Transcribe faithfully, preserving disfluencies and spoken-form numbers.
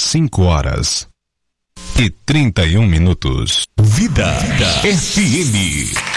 cinco horas e trinta e um minutos. Vida, Vida F M.